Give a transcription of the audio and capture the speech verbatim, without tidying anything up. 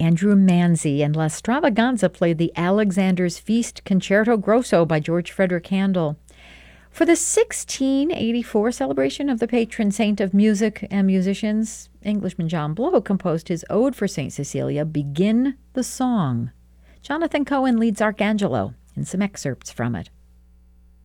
Andrew Manzi and La Stravaganza played the Alexander's Feast Concerto Grosso by George Frederick Handel. For the sixteen eighty-four celebration of the patron saint of music and musicians, Englishman John Blow composed his ode for Saint Cecilia, Begin the Song. Jonathan Cohen leads Arcangelo in some excerpts from it.